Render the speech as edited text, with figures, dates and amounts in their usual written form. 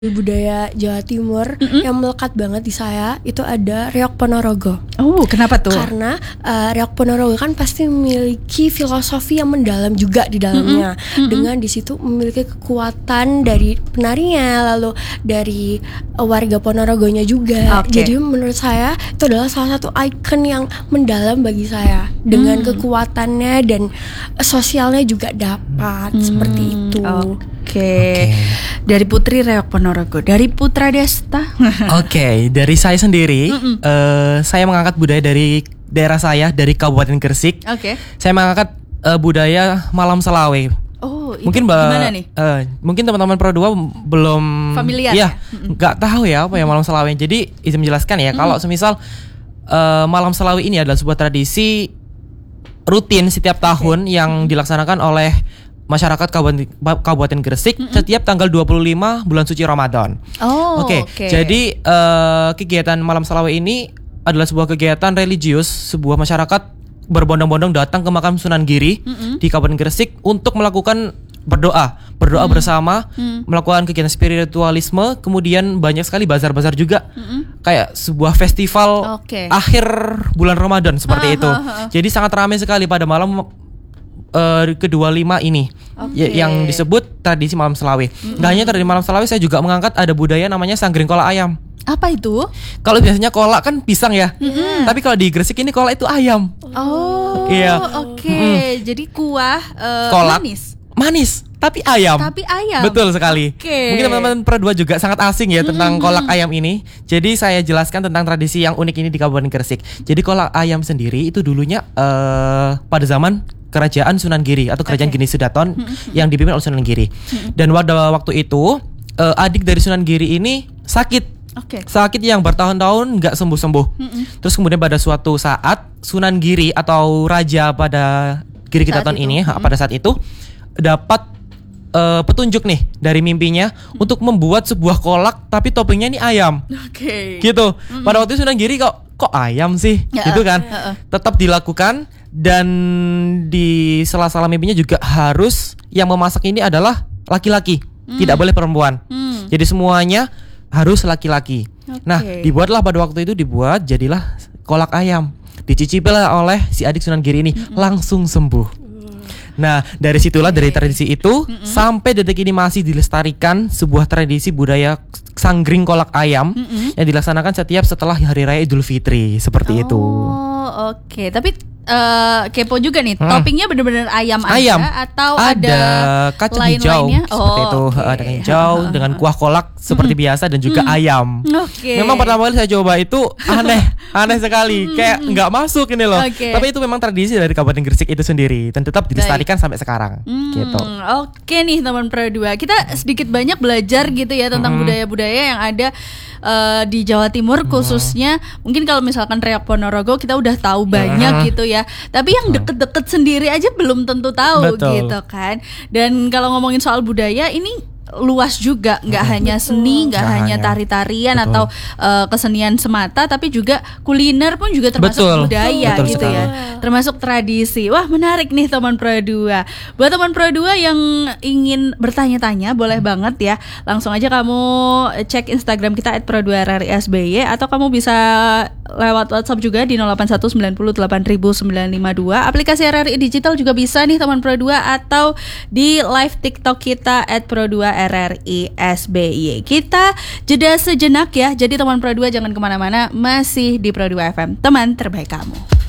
budaya Jawa Timur yang melekat banget di saya itu ada Reok Ponorogo. Oh, kenapa tuh? Karena Reok Ponorogo kan pasti memiliki filosofi yang mendalam juga di dalamnya. Dengan di situ memiliki kekuatan dari penarinya, lalu dari warga Ponorogonya juga. Jadi menurut saya itu adalah salah satu ikon yang mendalam bagi saya. Dengan kekuatannya dan sosialnya juga dapat seperti itu. Oke. Dari Putri Reok Ponorogo, dari Putra Desta. Oke, dari saya sendiri, saya mengangkat budaya dari daerah saya, dari Kabupaten Gresik. Saya mengangkat budaya Malam Selawe. Oh, mungkin gimana nih? Mungkin teman-teman Pro 2 belum familiar. Ya, nggak tahu ya apa ya Malam Selawe. Jadi izin menjelaskan ya, kalau semisal Malam Selawe ini adalah sebuah tradisi rutin setiap tahun yang dilaksanakan oleh masyarakat Kabupaten Gresik setiap tanggal 25 bulan suci Ramadan. Jadi kegiatan Malam Selawe ini adalah sebuah kegiatan religius, sebuah masyarakat berbondong-bondong datang ke makam Sunan Giri di Kabupaten Gresik untuk melakukan berdoa bersama, melakukan kegiatan spiritualisme, kemudian banyak sekali bazar-bazar juga, kayak sebuah festival akhir bulan Ramadan seperti itu. Jadi sangat ramai sekali pada malam ke-25 ini yang disebut tradisi Malam Selawe. Nggak hanya tradisi Malam Selawe, saya juga mengangkat ada budaya namanya sanggring kolak ayam. Apa itu? Kalau biasanya kolak kan pisang ya, tapi kalau di Gresik ini kolak itu ayam. Jadi kuah kolak manis tapi ayam. Betul sekali. Mungkin teman-teman Pro 2 juga sangat asing ya tentang kolak ayam ini. Jadi saya jelaskan tentang tradisi yang unik ini di Kabupaten Gresik. Jadi kolak ayam sendiri itu dulunya pada zaman Kerajaan Sunan Giri atau Kerajaan Gini Sudaton yang dipimpin oleh Sunan Giri. Dan pada waktu itu adik dari Sunan Giri ini sakit. Sakit yang bertahun-tahun nggak sembuh-sembuh. Terus kemudian pada suatu saat Sunan Giri atau raja pada Giri Kitaton ini pada saat itu dapat petunjuk nih dari mimpinya untuk membuat sebuah kolak tapi toppingnya ini ayam. Gitu. Pada waktu itu Sunan Giri kok ayam sih? Gitu kan. Tetap dilakukan. Dan di sela-sela mimpinya juga harus yang memasak ini adalah laki-laki, tidak boleh perempuan. Jadi semuanya harus laki-laki. Nah, dibuatlah pada waktu itu jadilah kolak ayam. Dicicipilah oleh si adik Sunan Giri ini, langsung sembuh. Nah, dari situlah dari tradisi itu sampai detik ini masih dilestarikan sebuah tradisi budaya sanggring kolak ayam yang dilaksanakan setiap setelah Hari Raya Idul Fitri seperti itu. Tapi kepo juga nih, toppingnya benar-benar ayam aja atau ada kacang hijau seperti itu, ada kacang hijau dengan kuah kolak seperti biasa dan juga ayam. Memang pertama kali saya coba itu aneh sekali, kayak nggak masuk ini loh. Tapi itu memang tradisi dari Kabupaten Gresik itu sendiri dan tetap dilestarikan sampai sekarang. Gitu. Oke nih teman Pro 2, kita sedikit banyak belajar gitu ya tentang budaya-budaya yang ada di Jawa Timur khususnya. Mungkin kalau misalkan Reok Ponorogo kita udah tahu banyak gitu ya, tapi yang deket-deket sendiri aja belum tentu tahu gitu kan. Dan kalau ngomongin soal budaya ini luas juga, nggak hanya seni, nggak hanya tari-tarian atau kesenian semata, tapi juga kuliner pun juga termasuk budaya gitu sekali. Ya, termasuk tradisi. Wah, menarik nih teman Pro 2. Buat teman Pro 2 yang ingin bertanya-tanya, boleh banget ya, langsung aja kamu cek Instagram kita @pro2rrisby atau kamu bisa lewat WhatsApp juga di 08190890952. Aplikasi RRI Digital juga bisa nih teman Pro 2, atau di live TikTok kita @pro2rrisby. Kita jeda sejenak ya. Jadi teman Pro 2 jangan kemana-mana, masih di Pro 2 FM, teman terbaik kamu.